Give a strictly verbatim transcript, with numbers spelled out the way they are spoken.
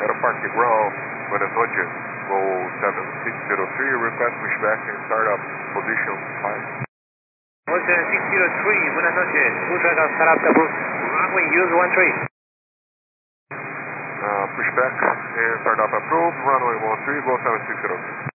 Aeroparque Ground, buenas noches. Go seven six zero three, request pushback and startup position five. Ocean six zero three, buenas noches. Pushback and startup approved. Runway use one three. Uh, pushback and startup approved, runway one three, go seven six zero three.